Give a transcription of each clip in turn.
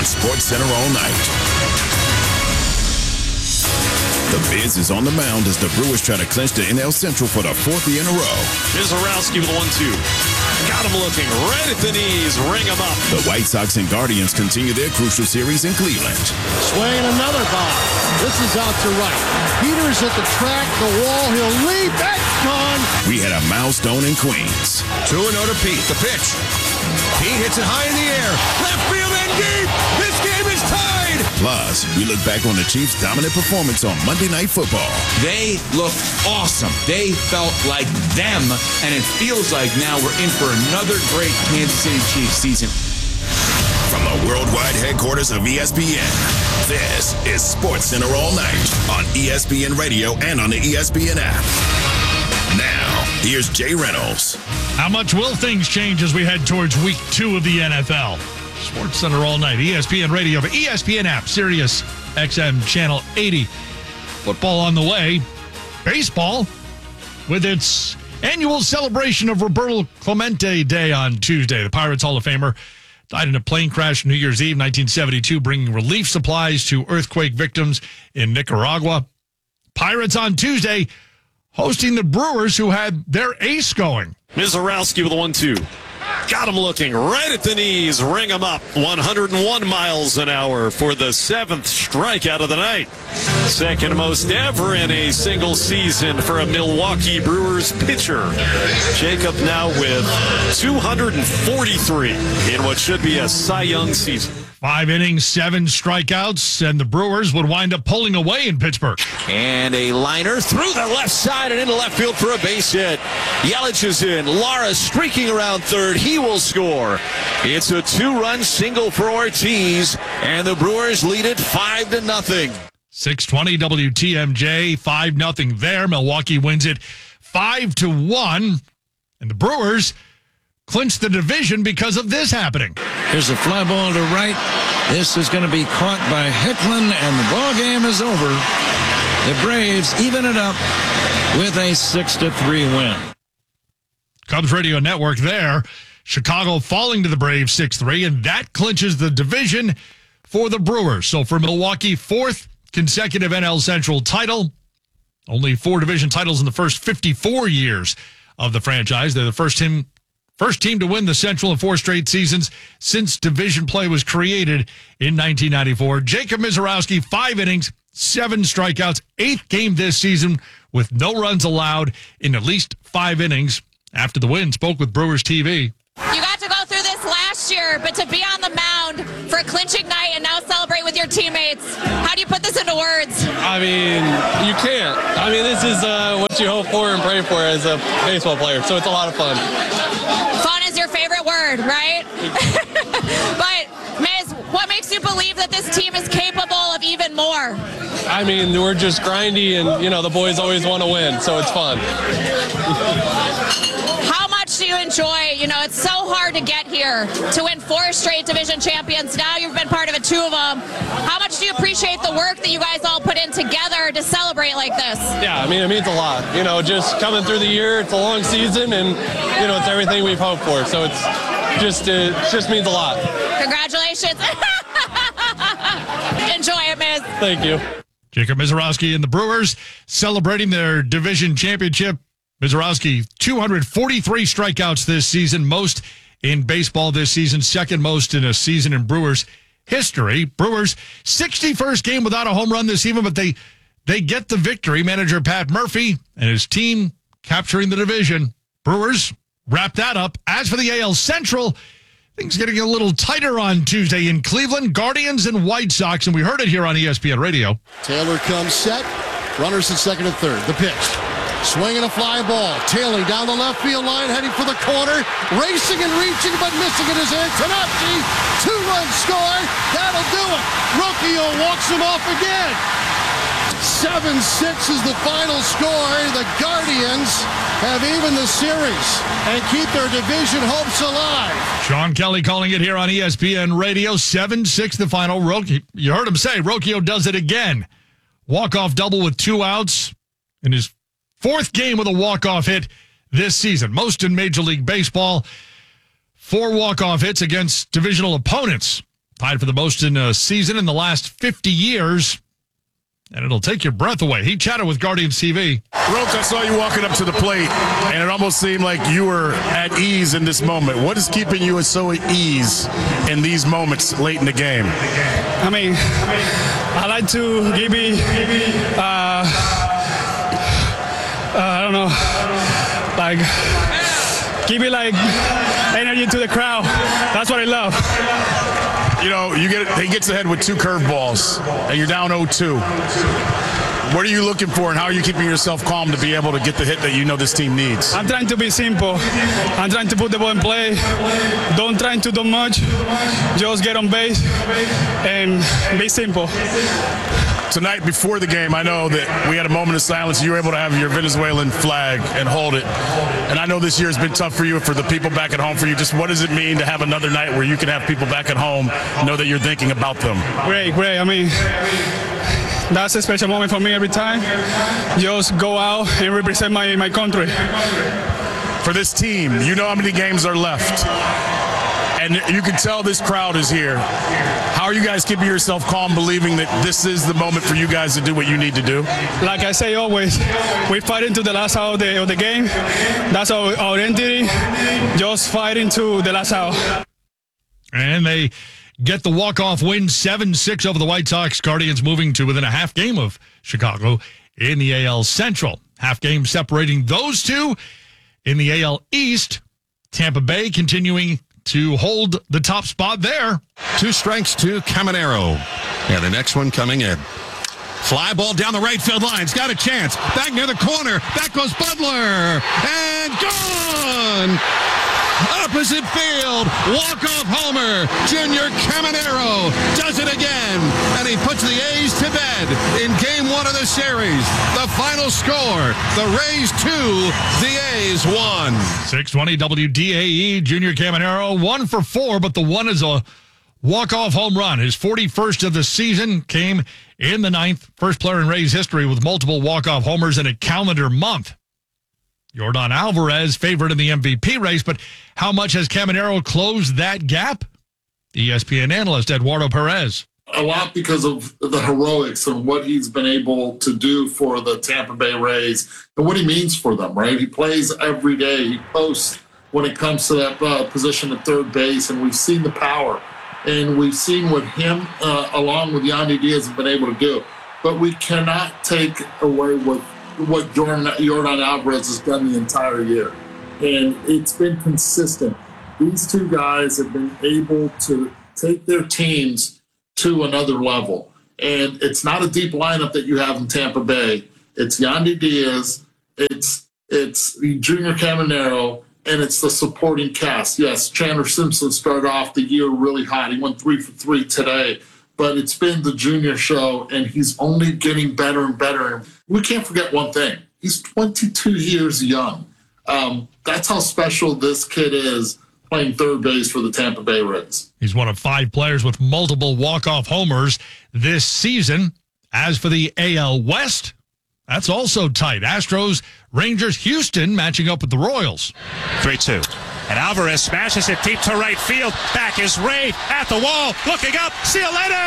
on SportsCenter all night. The Biz is on the mound as the Brewers try to clinch the NL Central for the fourth year in a row. Mizorowski with 1-2. Got him looking right at the knees. Ring him up. The White Sox and Guardians continue their crucial series in Cleveland. Swinging another ball. This is out to right. Peters at the track, the wall. He'll lead. That's gone. We had a milestone in Queens. 2-0 to Pete. The pitch. Pete hits it high in the air. Left field and deep. This game is tied. Plus, we look back on the Chiefs' dominant performance on Monday Night Football. They looked awesome. They felt like them, and it feels like now we're in for another great Kansas City Chiefs season. From the worldwide headquarters of ESPN, this is SportsCenter all night on ESPN Radio and on the ESPN app. Now, here's Jay Reynolds. How much will things change as we head towards week 2 of the NFL? SportsCenter all night, ESPN Radio, but ESPN app, Sirius XM Channel 80. Football on the way. Baseball with its annual celebration of Roberto Clemente Day on Tuesday. The Pirates Hall of Famer died in a plane crash New Year's Eve, 1972, bringing relief supplies to earthquake victims in Nicaragua. Pirates on Tuesday hosting the Brewers, who had their ace going. Mizorowski with 1-2. Got him looking right at the knees. Ring him up. 101 miles an hour for the 7th strikeout of the night. Second most ever in a single season for a Milwaukee Brewers pitcher. Jacob now with 243 in what should be a Cy Young season. 5 innings, 7 strikeouts, and the Brewers would wind up pulling away in Pittsburgh. And a liner through the left side and into left field for a base hit. Yelich is in. Lara streaking around third. He will score. It's a 2-run single for Ortiz, and the Brewers lead it 5-0. 620 WTMJ, 5-0 there. Milwaukee wins it 5-1, and the Brewers clinched the division because of this happening. Here's a fly ball to right. This is going to be caught by Hicklin, and the ball game is over. The Braves even it up with a 6-3 win. Cubs Radio Network there. Chicago falling to the Braves 6-3, and that clinches the division for the Brewers. So for Milwaukee, 4th consecutive NL Central title. Only 4 division titles in the first 54 years of the franchise. They're the first team to win the Central in 4 straight seasons since division play was created in 1994. Jacob Mizorowski, 5 innings, 7 strikeouts, 8th game this season with no runs allowed in at least 5 innings. After the win, spoke with Brewers TV. You got to go through this last year, but to be on the mound for a clinching night and now celebrate with your teammates, how do you put this into words? I mean, you can't. I mean, this is what you hope for and pray for as a baseball player, so it's a lot of fun. Fun is your favorite word, right? But, Miz, what makes you believe that this team is capable of even more? I mean, we're just grindy, and, the boys always want to win, so it's fun. How much do you enjoy, it's so hard to get here, to win 4 straight division champions. Now you've been part of it, 2 of them. How much do you appreciate the work that you guys all put in together to celebrate like this? Yeah, I mean, it means a lot. Just coming through the year, it's a long season, and, it's everything we've hoped for. So it just means a lot. Congratulations. Enjoy it, Miz. Thank you. Jacob Mizorowski and the Brewers celebrating their division championship. Mizorowski, 243 strikeouts this season, most in baseball this season, second most in a season in Brewers history. Brewers, 61st game without a home run this season, but they get the victory. Manager Pat Murphy and his team capturing the division. Brewers wrap that up. As for the AL Central, things getting a little tighter on Tuesday in Cleveland. Guardians and White Sox, and we heard it here on ESPN Radio. Taylor comes set. Runners at second and third. The pitch. Swinging a fly ball. Taylor down the left field line, heading for the corner. Racing and reaching, but missing it is Antonacci. 2-run score. That'll do it. Rocchio walks him off again. 7-6 is the final score. The Guardians have evened the series and keep their division hopes alive. Sean Kelly calling it here on ESPN Radio. 7-6 the final. You heard him say, Rocchio does it again. Walk-off double with 2 outs in his 4th game with a walk-off hit this season. Most in Major League Baseball. 4 walk-off hits against divisional opponents. tied for the most in a season in the last 50 years. And it'll take your breath away. He chatted with Guardians TV. Roach, I saw you walking up to the plate, and it almost seemed like you were at ease in this moment. What is keeping you so at ease in these moments late in the game? I mean, I like to give me, I don't know, like, give me like energy to the crowd. That's what I love. You know, he gets ahead with 2 curveballs, and you're down 0-2. What are you looking for, and how are you keeping yourself calm to be able to get the hit that you know this team needs? I'm trying to be simple. I'm trying to put the ball in play. Don't try to do much. Just get on base and be simple. Tonight, before the game, I know that we had a moment of silence. You were able to have your Venezuelan flag and hold it. And I know this year has been tough for you, for the people back at home, for you. Just what does it mean to have another night where you can have people back at home know that you're thinking about them? Great. I mean, that's a special moment for me every time. Just go out and represent my country. For this team, you know how many games are left. And you can tell this crowd is here. How are you guys keeping yourself calm, believing that this is the moment for you guys to do what you need to do? Like I say always, we fight into the last hour of the game. That's our identity. Just fight into the last hour. And they get the walk-off win 7-6 over the White Sox. Guardians moving to within a half game of Chicago in the AL Central. Half game separating those two in the AL East. Tampa Bay continuing to hold the top spot there. 2 strikes to Caminero. Yeah, the next one coming in. Fly ball down the right field line. It's got a chance. Back near the corner. Back goes Butler. And gone! Opposite field. Walk-off homer. Junior Caminero does it again. And he puts the A's to bed in Game 1 of the series. The final score, the Rays 2, the A's 1. 620 WDAE, Junior Caminero, 1 for 4, but the one is a walk-off home run. His 41st of the season came in the 9th. First player in Rays history with multiple walk-off homers in a calendar month. Yordan Alvarez favored in the MVP race, but how much has Caminero closed that gap? ESPN analyst Eduardo Perez. A lot because of the heroics and what he's been able to do for the Tampa Bay Rays and what he means for them, right? He plays every day. He posts when it comes to that position at third base, and we've seen the power. And we've seen what him, along with Yandy Diaz, have been able to do. But we cannot take away what Yordan Alvarez has done the entire year. And it's been consistent. These 2 guys have been able to take their teams to another level. And it's not a deep lineup that you have in Tampa Bay. It's Yandy Diaz, it's Junior Caminero, and it's the supporting cast. Yes, Chandler Simpson started off the year really hot. He went 3 for 3 today. But it's been the junior show, and he's only getting better and better. We can't forget one thing. He's 22 years young. That's how special this kid is playing third base for the Tampa Bay Rays. He's one of 5 players with multiple walk-off homers this season. As for the AL West, that's also tight. Astros, Rangers, Houston matching up with the Royals. 3-2. And Alvarez smashes it deep to right field. Back is Ray at the wall, looking up. See you later!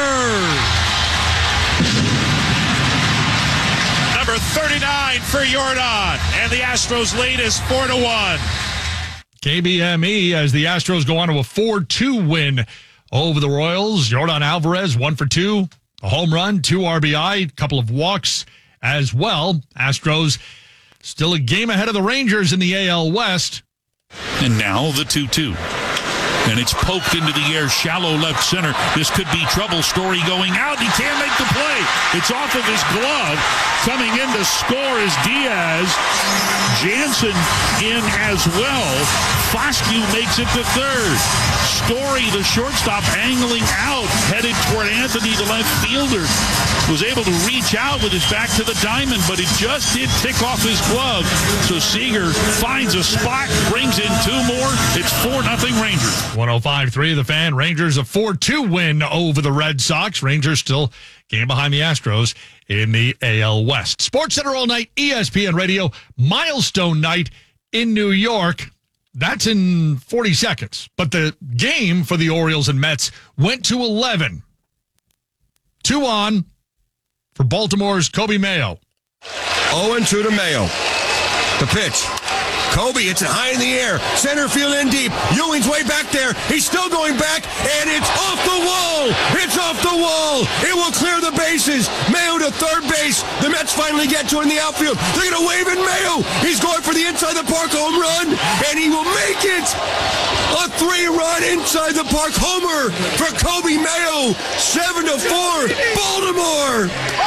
Number 39 for Yordan. And the Astros lead is 4-1. KBME as the Astros go on to a 4-2 win over the Royals. Yordan Alvarez, 1 for 2. A home run, 2 RBI, a couple of walks as well. Astros still a game ahead of the Rangers in the AL West. And now the 2-2. And it's poked into the air, shallow left center. This could be trouble. Story going out. He can't make the play. It's off of his glove. Coming in to score is Diaz. Jansen in as well. Foscue makes it to third. Story, the shortstop, angling out, headed toward Anthony, the left fielder. Was able to reach out with his back to the diamond, but it just did tick off his glove. So Seager finds a spot, brings in 2 more. It's 4-0 Rangers. 105.3 The Fan. Rangers a 4-2 win over the Red Sox. Rangers still game behind the Astros in the AL West. Sports Center all night, ESPN Radio, milestone night in New York. That's in 40 seconds. But the game for the Orioles and Mets went to 11. 2 on for Baltimore's Coby Mayo. 0-2 to Mayo. The pitch. Coby, it's high in the air. Center field in deep. Ewing's way back there. He's still going back, and it's off the wall. It's off the wall. It will clear the bases. Mayo to third base. The Mets finally get to it in the outfield. They're going to wave at Mayo. He's going for the inside the park home run, and he will make it. A 3-run inside the park homer for Coby Mayo. 7-4, Baltimore.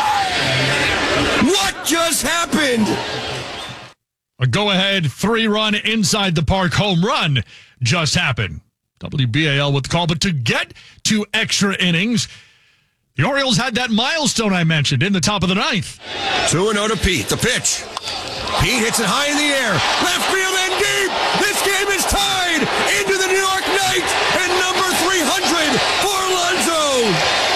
What just happened? A go-ahead 3-run inside the park home run just happened. WBAL with the call. But to get to extra innings, the Orioles had that milestone I mentioned in the top of the ninth. 2-0 to Pete. The pitch. Pete hits it high in the air. Left field and deep. This game is tied into the New York Knights and number 300 for Alonso.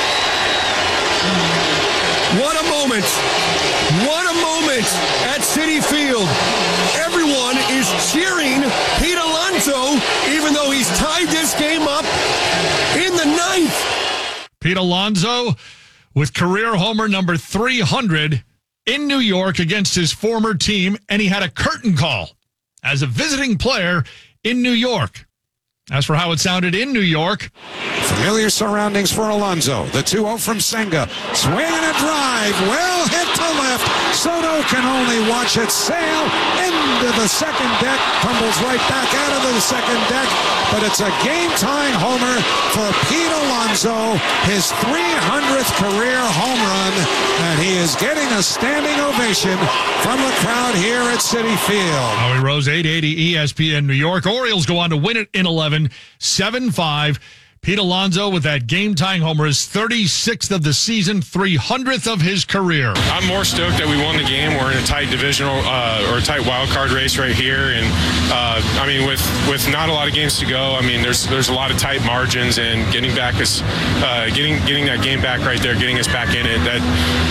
What a moment. What a moment at Citi Field. Everyone is cheering Pete Alonso, even though he's tied this game up in the ninth. Pete Alonso with career homer number 300 in New York against his former team, and he had a curtain call as a visiting player in New York. As for how it sounded in New York, familiar surroundings for Alonso. The 2-0 from Senga. Swing and a drive. Well hit to left. Soto can only watch it sail into the second deck. Tumbles right back out of the second deck. But it's a game-tying homer for Pete Alonso. His 300th career home run. And he is getting a standing ovation from the crowd here at Citi Field. Howie Rose, 880 ESPN New York. Orioles go on to win it in 11. 7-5. Pete Alonso with that game-tying homer, his 36th of the season, 300th of his career. I'm more stoked that we won the game. We're in a tight divisional or a tight wild card race right here, and I mean, with not a lot of games to go, I mean, there's a lot of tight margins, and getting back us, getting that game back right there, getting us back in it. That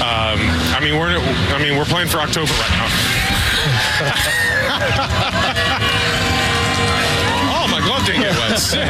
we're playing for October right now. Glove didn't get wet. Sick.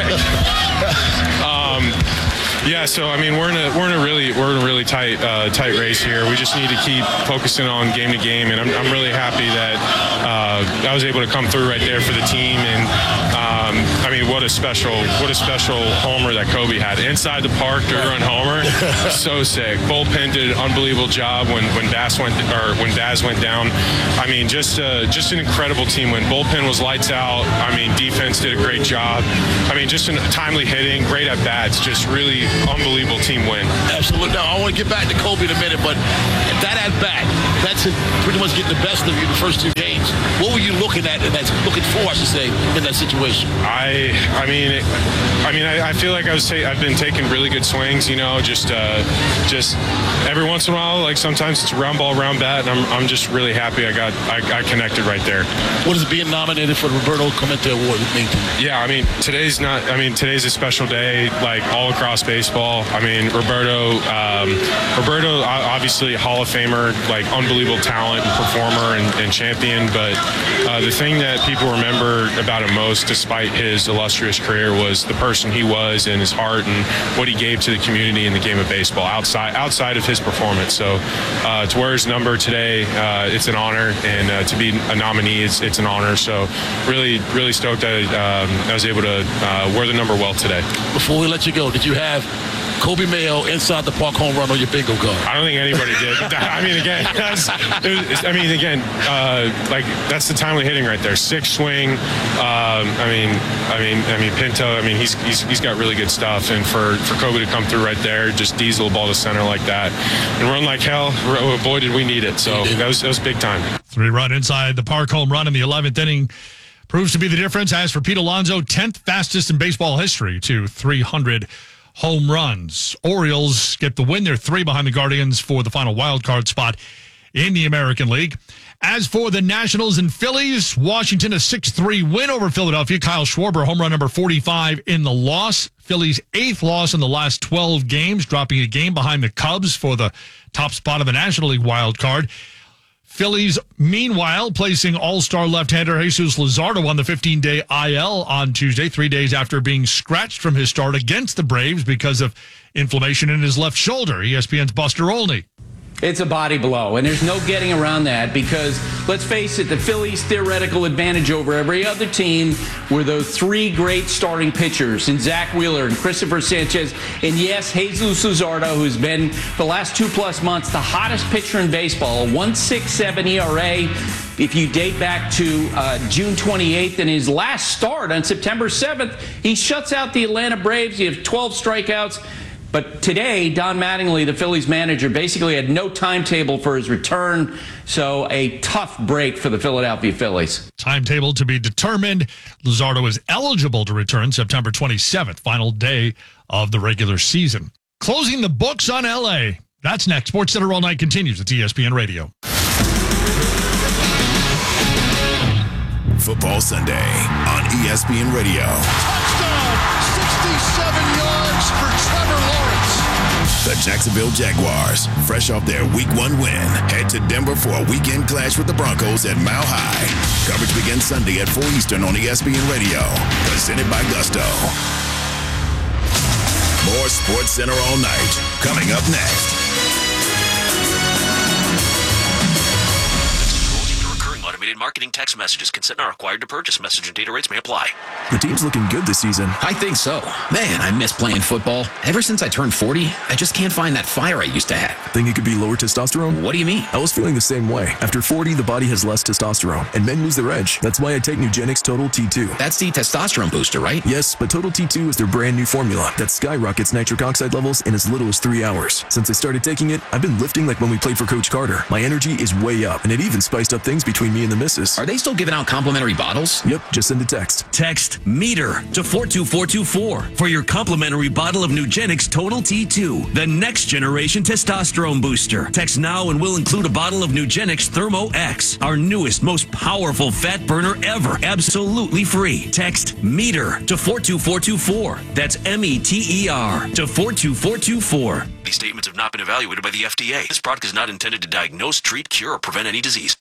Yeah, so I mean, we're in a really tight race here. We just need to keep focusing on game to game, and I'm really happy that I was able to come through right there for the team. And I mean, what a special homer that Coby had inside the park to run homer. So sick. Bullpen did an unbelievable job when Daz went down. I mean, just an incredible team win. Bullpen was lights out. I mean, defense did a great job. I mean, just timely hitting, great at bats, just really unbelievable team win. Absolutely. Now, I want to get back to Coby in a minute, but that at bat, that's pretty much getting the best of you in the first 2 games. What were you looking at, and that's looking for, I should say, in that situation? I feel like I've been taking really good swings, you know, just every once in a while, like sometimes it's a round ball, round bat, and I'm just really happy I connected right there. What does being nominated for the Roberto Clemente Award mean to you? Yeah, today's a special day, like all across baseball. I mean, Roberto, obviously a Hall of Famer, like unbelievable talent and performer and champion, but the thing that people remember about him most, despite his illustrious career, was the person he was and his heart and what he gave to the community in the game of baseball outside of his performance. So to wear his number today, it's an honor, and to be a nominee, it's an honor. So really, really stoked that I was able to wear the number well today. Before we let you go, did you have Coby Mayo inside the park home run on your bingo card? I don't think anybody did. Like that's the timely hitting right there. 6 swing. Pinto. He's got really good stuff, and for Coby to come through right there, just diesel ball to center like that, and run like hell. Boy, did we need it. So that was big time. 3-run inside the park home run in the 11th inning proves to be the difference. As for Pete Alonso, 10th fastest in baseball history to 300 home runs. Orioles get the win. They're 3 behind the Guardians for the final wild card spot in the American League. As for the Nationals and Phillies, Washington a 6-3 win over Philadelphia. Kyle Schwarber, home run number 45 in the loss. Phillies' 8th loss in the last 12 games, dropping a game behind the Cubs for the top spot of the National League wild card. Phillies, meanwhile, placing all-star left-hander Jesus Luzardo on the 15-day IL on Tuesday, 3 days after being scratched from his start against the Braves because of inflammation in his left shoulder. ESPN's Buster Olney. It's a body blow, and there's no getting around that because, let's face it, the Phillies' theoretical advantage over every other team were those three great starting pitchers in Zach Wheeler and Christopher Sanchez, and yes, Jesus Luzardo, who's been, for the last 2+ months, the hottest pitcher in baseball, a 1.67 ERA. If you date back to June 28th and his last start on September 7th, he shuts out the Atlanta Braves. You have 12 strikeouts. But today, Don Mattingly, the Phillies manager, basically had no timetable for his return, so a tough break for the Philadelphia Phillies. Timetable to be determined. Luzardo is eligible to return September 27th, final day of the regular season. Closing the books on L.A. That's next. SportsCenter All Night continues at ESPN Radio. Football Sunday on ESPN Radio. Touchdown! 67 yards for Trevor Lawrence. The Jacksonville Jaguars, fresh off their Week 1 win, head to Denver for a weekend clash with the Broncos at Mile High. Coverage begins Sunday at 4 Eastern on ESPN Radio. Presented by Gusto. More SportsCenter All Night coming up next. Automated marketing text messages. Consent not required to purchase. Message and data rates may apply. The team's looking good this season. I think so. Man, I miss playing football. Ever since I turned 40, I just can't find that fire I used to have. Think it could be lower testosterone? What do you mean? I was feeling the same way. After 40, the body has less testosterone, and men lose their edge. That's why I take Nugenix Total T2. That's the testosterone booster, right? Yes, but Total T2 is their brand new formula that skyrockets nitric oxide levels in as little as 3 hours. Since I started taking it, I've been lifting like when we played for Coach Carter. My energy is way up, and it even spiced up things between me and the missus. Are they still giving out complimentary bottles? Yep, just send a text. Text METER to 42424 for your complimentary bottle of Nugenix Total T2, the next generation testosterone booster. Text now and we'll include a bottle of Nugenix Thermo X, our newest, most powerful fat burner ever, absolutely free. Text METER to 42424. That's METER to 42424. These statements have not been evaluated by the FDA. This product is not intended to diagnose, treat, cure, or prevent any disease.